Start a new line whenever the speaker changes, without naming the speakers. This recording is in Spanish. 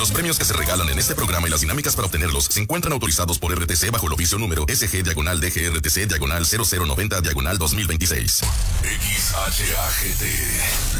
Los premios que se regalan en este programa y las dinámicas para obtenerlos se encuentran autorizados por RTC bajo el oficio número SG-DGRTC-0090-2026.
XHAGT,